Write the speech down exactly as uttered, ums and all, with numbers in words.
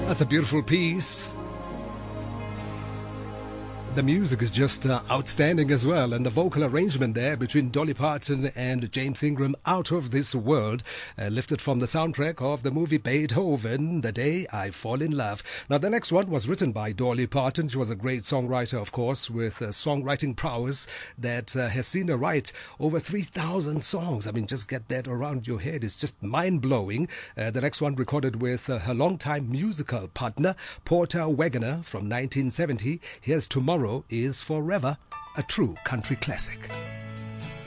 That's a beautiful piece. The music is just uh, outstanding as well, and the vocal arrangement there between Dolly Parton and James Ingram, out of this world, uh, lifted from the soundtrack of the movie Beethoven, The Day I Fall in Love. Now, the next one was written by Dolly Parton. She was a great songwriter, of course, with uh, songwriting prowess that uh, has seen her write over three thousand songs. I mean, just get that around your head. It's just mind-blowing. Uh, the next one recorded with uh, her longtime musical partner, Porter Wagoner, from nineteen seventy. Here's Tomorrow is Forever, a true country classic.